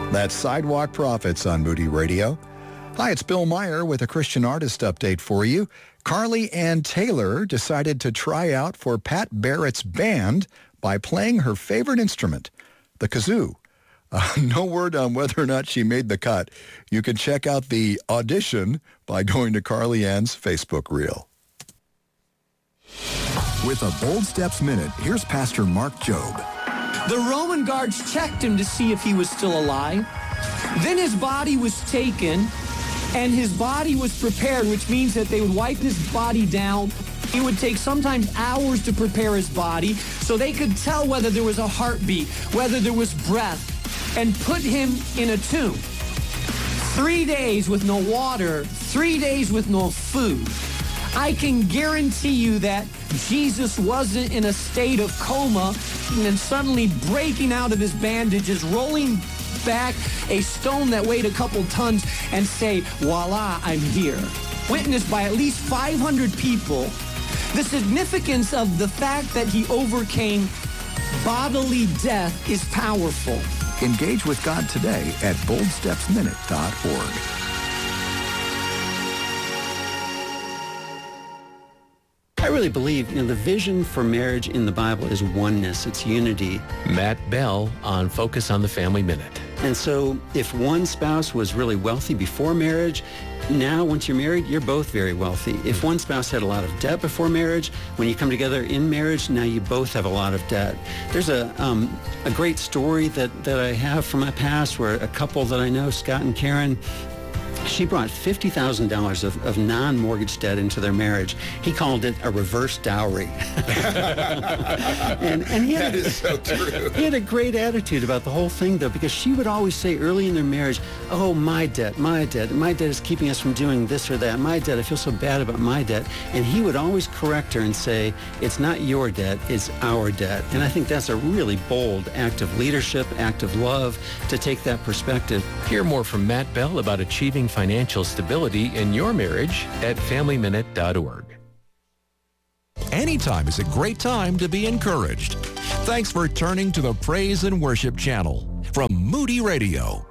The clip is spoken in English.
That's Sidewalk Prophets on Moody Radio. Hi, it's Bill Meyer with a Christian artist update for you. Carly Ann Taylor decided to try out for Pat Barrett's band by playing her favorite instrument, the kazoo. No word on whether or not she made the cut. You can check out the audition by going to Carly Ann's Facebook reel. With a Bold Steps Minute, here's Pastor Mark Jobe. The Roman guards checked him to see if he was still alive. Then his body was taken, and his body was prepared, which means that they would wipe his body down. It would take sometimes hours to prepare his body so they could tell whether there was a heartbeat, whether there was breath, and put him in a tomb. 3 days with no water, 3 days with no food. I can guarantee you that Jesus wasn't in a state of coma and then suddenly breaking out of his bandages, rolling back a stone that weighed a couple tons and say, voila, I'm here. Witnessed by at least 500 people, the significance of the fact that he overcame bodily death is powerful. Engage with God today at boldstepsminute.org. I really believe, the vision for marriage in the Bible is oneness. It's unity. Matt Bell on Focus on the Family Minute. And so if one spouse was really wealthy before marriage, now once you're married, you're both very wealthy. If one spouse had a lot of debt before marriage, when you come together in marriage, now you both have a lot of debt. There's a great story that I have from my past where a couple that I know, Scott and Karen, she brought $50,000 of non-mortgage debt into their marriage. He called it a reverse dowry. and he had, that is so true. He had a great attitude about the whole thing, though, because she would always say early in their marriage, oh, my debt is keeping us from doing this or that. My debt, I feel so bad about my debt. And he would always correct her and say, it's not your debt, it's our debt. And I think that's a really bold act of leadership, act of love, to take that perspective. Hear more from Matt Bell about achieving financial stability in your marriage at FamilyMinute.org. Anytime is a great time to be encouraged. Thanks for turning to the Praise and Worship channel from Moody Radio.